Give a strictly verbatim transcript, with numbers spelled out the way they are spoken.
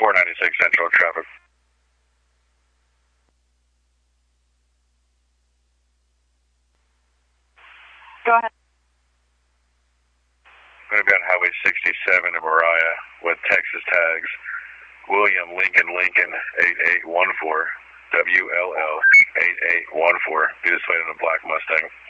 four ninety-six Central traffic. Go ahead. I'm going to be on Highway sixty-seven in Mariah with Texas tags. William Lincoln Lincoln eight eight one four. W L L eight eight one four. Be displayed in a black Mustang.